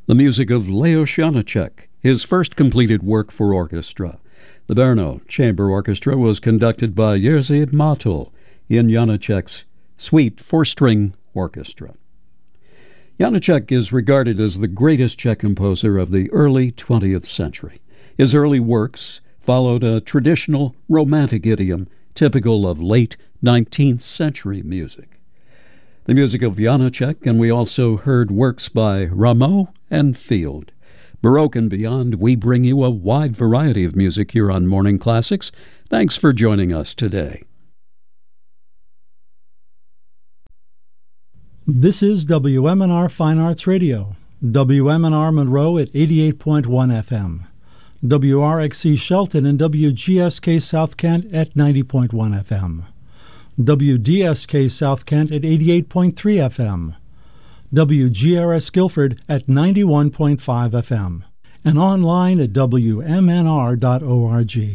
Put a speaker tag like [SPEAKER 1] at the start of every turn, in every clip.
[SPEAKER 1] The music of Leos Janáček, his first completed work for orchestra. The Brno Chamber Orchestra was conducted by Jerzy Matl in Janáček's Suite for String Orchestra. Janáček is regarded as the greatest Czech composer of the early 20th century. His early works followed a traditional romantic idiom typical of late 19th century music. The music of Janáček, and we also heard works by Rameau and Field. Baroque and beyond, we bring you a wide variety of music here on Morning Classics. Thanks for joining us today.
[SPEAKER 2] This is WMNR Fine Arts Radio, WMNR Monroe at 88.1 FM, WRXC Shelton and WGSK South Kent at 90.1 FM, WDSK South Kent at 88.3 FM, WGRS Guilford at 91.5 FM, and online at WMNR.org.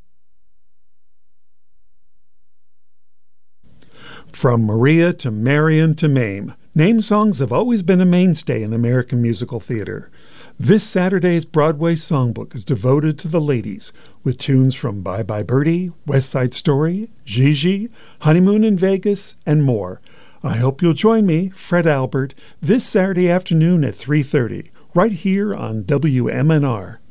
[SPEAKER 3] From Maria to Marian to Mame, name songs have always been a mainstay in American musical theater. This Saturday's Broadway Songbook is devoted to the ladies, with tunes from Bye Bye Birdie, West Side Story, Gigi, Honeymoon in Vegas, and more. I hope you'll join me, Fred Albert, this Saturday afternoon at 3:30, right here on WMNR.